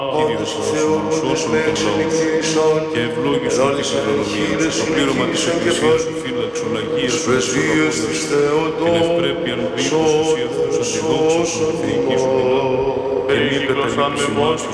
Κύριος Ιησούς, σώσον τον λαό σου και ευλόγησον την κληρονομία σου, το πλήρωμα της Εκκλησίας σου, φύλαξον Αγίας σου, την ευπρέπειαν βίους τους ήρθους αντιδόξωσον τη θεϊκή σου και μη καταλήψει μας